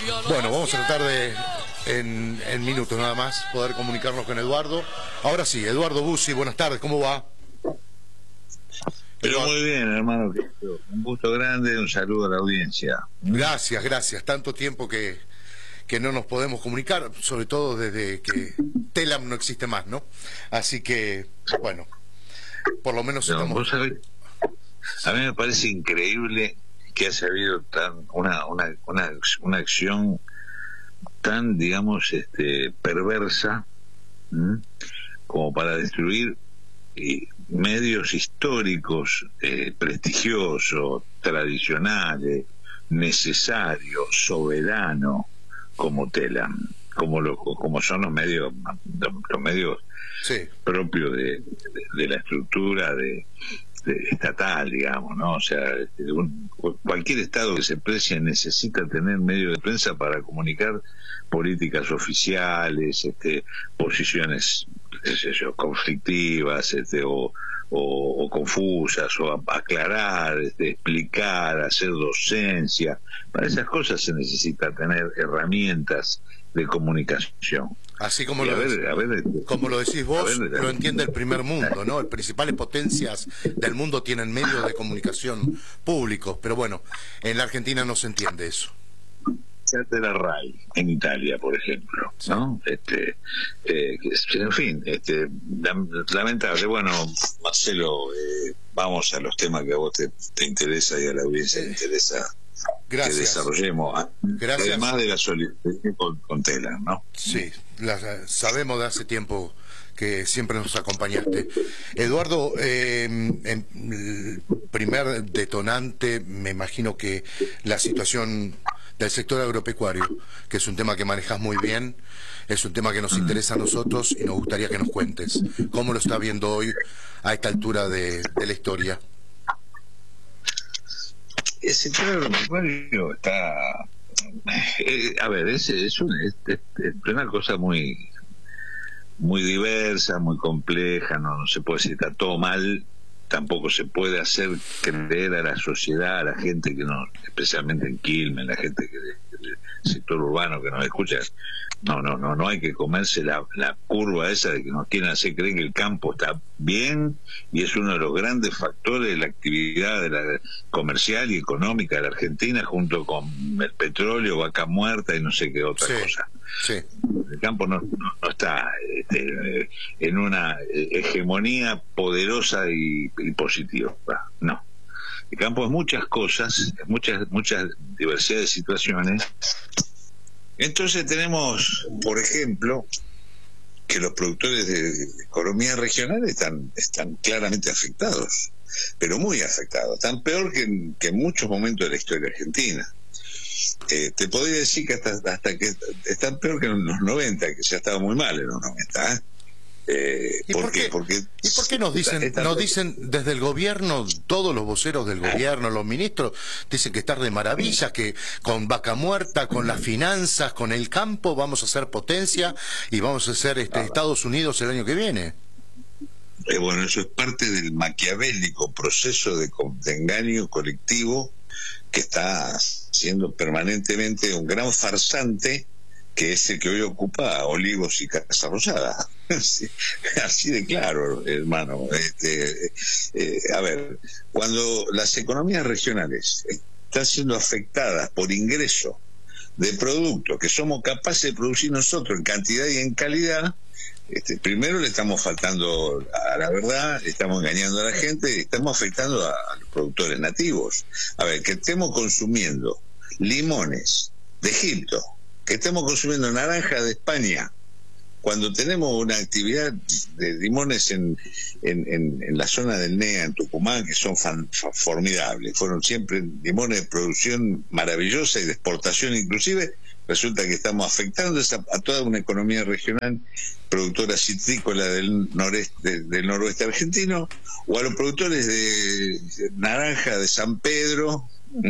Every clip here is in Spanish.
Bueno, vamos a tratar de, en minutos nada más, poder comunicarnos con Eduardo. Ahora sí, Eduardo Bussi, buenas tardes, ¿cómo va? Pero muy bien, hermano, un gusto grande, un saludo a la audiencia. Gracias, gracias. Tanto tiempo que no nos podemos comunicar, sobre todo desde que Telam no existe más, ¿no? Así que, bueno, por lo menos estamos... Vos sabés, a mí me parece increíble que haya habido una acción tan, digamos, perversa, como para destruir medios históricos, prestigiosos, tradicionales, necesarios, soberanos, como Telam, como son los medios Sí. propios de la estructura estatal, digamos, ¿no? O sea, cualquier estado que se precie necesita tener medios de prensa para comunicar políticas oficiales, posiciones, qué sé yo, conflictivas, o confusas, o aclarar, explicar, hacer docencia. Para esas cosas se necesita tener herramientas de comunicación. Así como como lo decís vos, lo entiende el primer mundo, ¿no? Las principales potencias del mundo tienen medios de comunicación públicos, pero bueno, en la Argentina no se entiende eso. De la RAI en Italia, por ejemplo, ¿no? En fin, lamentable. Bueno, Marcelo, vamos a los temas que a vos te interesa y a la audiencia le interesa. Gracias. Que desarrollemos. Gracias. Además de la solidaridad con Telam, ¿no? Sí, sabemos de hace tiempo que siempre nos acompañaste. Eduardo, el primer detonante, me imagino que la situación del sector agropecuario, que es un tema que manejas muy bien, es un tema que nos interesa a nosotros y nos gustaría que nos cuentes cómo lo está viendo hoy a esta altura de la historia. El sector agropecuario está... a ver, es una cosa muy diversa, muy compleja, no se puede decir está todo mal, tampoco se puede hacer creer a la sociedad, a la gente que no, especialmente en Quilmes, la gente del sector urbano que nos escucha, no hay que comerse la curva esa de que nos quieren hacer creer que el campo está bien y es uno de los grandes factores de la actividad comercial y económica de la Argentina, junto con el petróleo, vaca muerta y no sé qué otra cosa. Sí. El campo no está en una hegemonía poderosa y positiva, no. El campo es muchas cosas, muchas diversidad de situaciones. Entonces tenemos, por ejemplo, que los productores de economía regional están claramente afectados, pero muy afectados, tan peor que en muchos momentos de la historia argentina. Te podría decir que hasta que están peor que en los 90, que ya estaba muy mal en los 90, ¿Y por qué nos dicen desde el gobierno, todos los voceros del gobierno, los ministros, dicen que estar de maravilla, que con vaca muerta, con las finanzas, con el campo, vamos a ser potencia y vamos a ser Estados Unidos el año que viene? Bueno, eso es parte del maquiavélico proceso de engaño colectivo que está siendo permanentemente un gran farsante, que es el que hoy ocupa Olivos y Casa Rosada. Así de claro, hermano. A ver, cuando las economías regionales están siendo afectadas por ingreso de productos que somos capaces de producir nosotros en cantidad y en calidad, primero le estamos faltando a la verdad, estamos engañando a la gente, estamos afectando a los productores nativos. A ver, que estemos consumiendo limones de Egipto, que estemos consumiendo naranja de España, cuando tenemos una actividad de limones en la zona del NEA, en Tucumán, que son formidables, fueron siempre limones de producción maravillosa y de exportación inclusive, resulta que estamos afectando a toda una economía regional productora citrícola del noroeste argentino, o a los productores de naranja de San Pedro,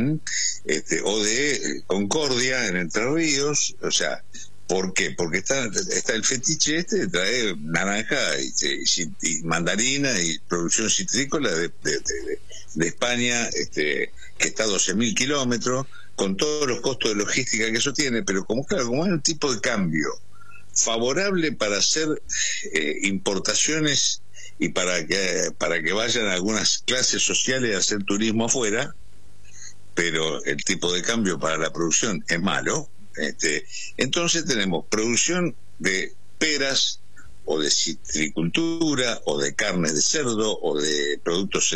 o de Concordia en Entre Ríos. O sea, ¿por qué? Porque está el fetiche de traer naranja y mandarina y producción citrícola de España, que está a 12.000 kilómetros, con todos los costos de logística que eso tiene, pero como claro, como es un tipo de cambio favorable para hacer importaciones y para que vayan algunas clases sociales a hacer turismo afuera, pero el tipo de cambio para la producción es malo, entonces tenemos producción de peras o de citricultura o de carnes de cerdo o de productos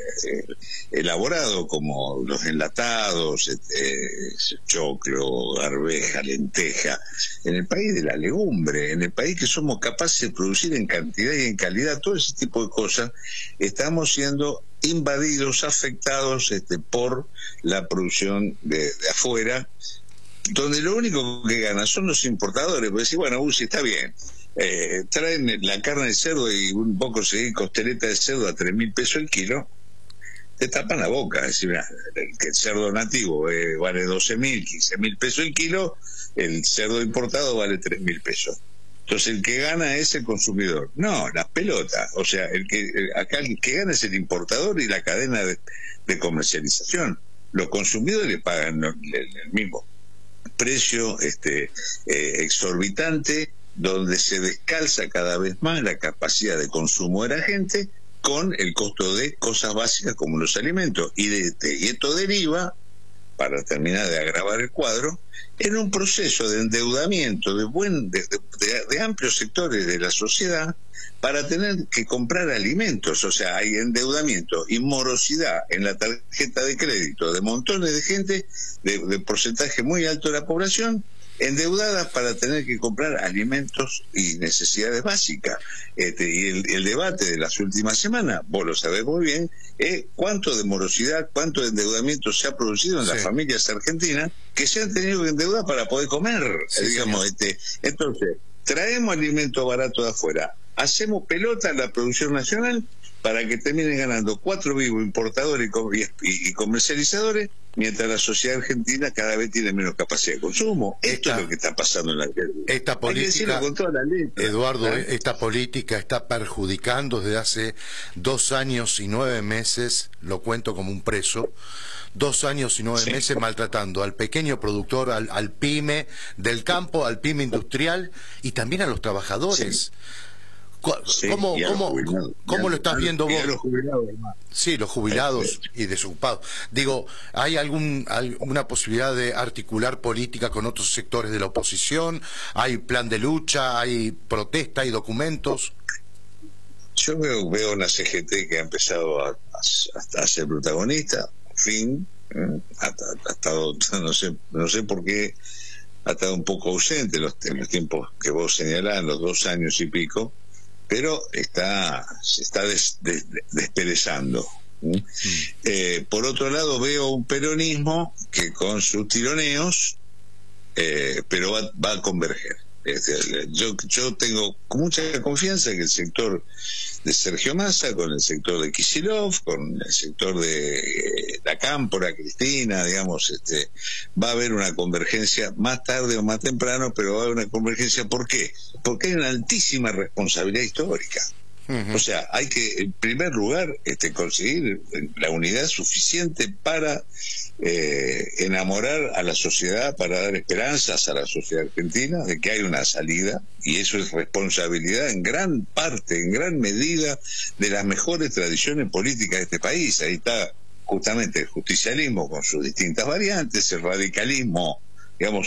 elaborados como los enlatados, choclo, arveja, lenteja, en el país de la legumbre, en el país que somos capaces de producir en cantidad y en calidad todo ese tipo de cosas, estamos siendo invadidos, afectados por la producción de afuera, donde lo único que ganan son los importadores, porque decir, bueno, si está bien, traen la carne de cerdo y un poco de costeleta de cerdo a 3.000 pesos el kilo, te tapan la boca. Es decir, que el cerdo nativo vale 12.000, 15.000 pesos el kilo, el cerdo importado vale 3.000 pesos. Entonces el que gana es el consumidor. No, las pelotas. O sea, acá el que gana es el importador y la cadena de comercialización. Los consumidores le pagan el mismo precio exorbitante, donde se descalza cada vez más la capacidad de consumo de la gente con el costo de cosas básicas como los alimentos. Y esto deriva, para terminar de agravar el cuadro, en un proceso de endeudamiento de amplios sectores de la sociedad para tener que comprar alimentos. O sea, hay endeudamiento y morosidad en la tarjeta de crédito de montones de gente, de porcentaje muy alto de la población, endeudadas para tener que comprar alimentos y necesidades básicas. Y el debate de las últimas semanas, vos lo sabés muy bien, es cuánto de morosidad, cuánto de endeudamiento se ha producido en las familias argentinas que se han tenido que endeudar para poder comer, digamos. Entonces, traemos alimentos baratos de afuera, hacemos pelota en la producción nacional para que terminen ganando 4 vivos importadores y comercializadores, mientras la sociedad argentina cada vez tiene menos capacidad de consumo. Esto es lo que está pasando en la Argentina. Esta política, con toda la letra, Eduardo, esta política está perjudicando desde hace 2 años y 9 meses, lo cuento como un preso, 2 años y 9 meses maltratando al pequeño productor, al pyme del campo, al pyme industrial y también a los trabajadores. ¿Cómo lo estás viendo vos? Los jubilados, sí, los jubilados y desocupados. Digo, ¿hay alguna posibilidad de articular política con otros sectores de la oposición? ¿Hay plan de lucha? ¿Hay protesta? ¿Hay documentos? Yo veo una CGT que ha empezado a ser protagonista, en fin, ha estado, no sé por qué ha estado un poco ausente en los tiempos que vos señalás, en los 2 años y pico, pero se está desperezando. Por otro lado, veo un peronismo que con sus tironeos, pero va a converger. Yo tengo mucha confianza que el sector de Sergio Massa, con el sector de Kicillof, con el sector de la Cámpora, Cristina, digamos, va a haber una convergencia más tarde o más temprano, pero va a haber una convergencia. ¿Por qué? Porque hay una altísima responsabilidad histórica. O sea, hay que, en primer lugar, conseguir la unidad suficiente para enamorar a la sociedad, para dar esperanzas a la sociedad argentina de que hay una salida, y eso es responsabilidad en gran parte, en gran medida, de las mejores tradiciones políticas de este país. Ahí está justamente el justicialismo con sus distintas variantes, el radicalismo, digamos,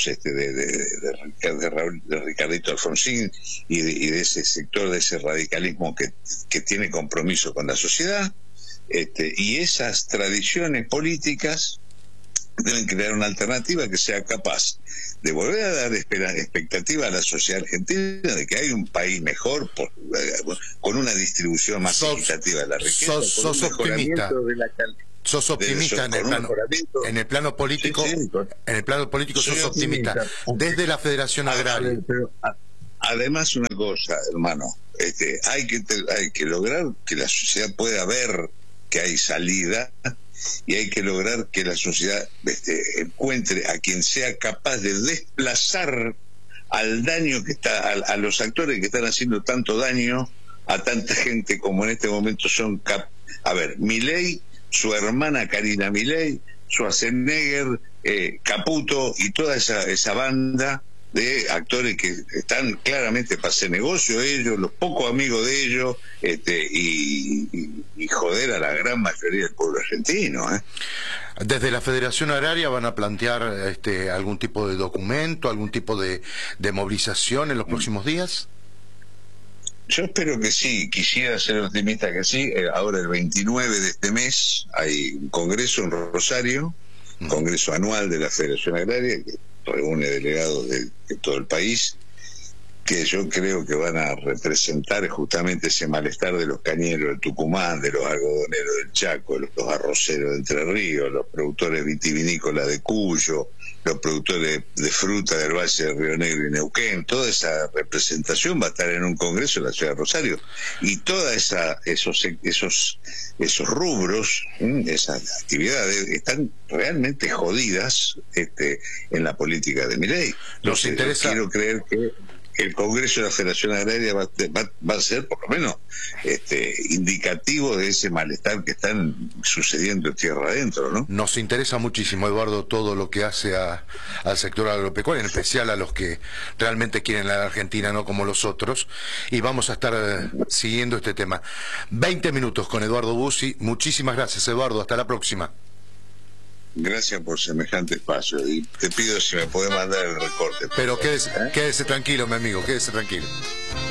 de Ricardito Alfonsín y de ese sector, de ese radicalismo que tiene compromiso con la sociedad, y esas tradiciones políticas deben crear una alternativa que sea capaz de volver a dar expectativa a la sociedad argentina de que hay un país mejor, con una distribución más equitativa de la riqueza, con un mejoramiento de la calidad. Sos optimista en el plano político. En el plano político sos optimista desde la Federación Agraria. Pero, además, una cosa, hermano, hay que lograr que la sociedad pueda ver que hay salida, y hay que lograr que la sociedad encuentre a quien sea capaz de desplazar al daño que está, a los actores que están haciendo tanto daño a tanta gente como en este momento son Milei, su hermana Karina Milei, Schwarzenegger, Caputo y toda esa banda de actores que están claramente para hacer negocio ellos, los pocos amigos de ellos, y joder a la gran mayoría del pueblo argentino. Desde la Federación Agraria van a plantear algún tipo de documento, algún tipo de movilización en los próximos días. Yo espero que sí, quisiera ser optimista que sí. Ahora el 29 de este mes hay un congreso en Rosario, congreso anual de la Federación Agraria, que reúne delegados de todo el país, que yo creo que van a representar justamente ese malestar de los cañeros del Tucumán, de los algodoneros del Chaco, los arroceros de Entre Ríos, los productores vitivinícolas de Cuyo, los productores de fruta del Valle de Río Negro y Neuquén. Toda esa representación va a estar en un congreso en la ciudad de Rosario, y todas esos rubros, esas actividades están realmente jodidas en la política de Milei. Nos interesa. Quiero creer que el Congreso de la Federación Agraria va a ser por lo menos indicativo de ese malestar que están sucediendo tierra adentro, ¿no? Nos interesa muchísimo, Eduardo, todo lo que hace al sector agropecuario, en especial a los que realmente quieren la Argentina, no como los otros, y vamos a estar siguiendo este tema. 20 minutos con Eduardo Bussi. Muchísimas gracias, Eduardo, hasta la próxima. Gracias por semejante espacio, y te pido si me podés mandar el recorte. Pero quédese tranquilo, mi amigo, quédese tranquilo.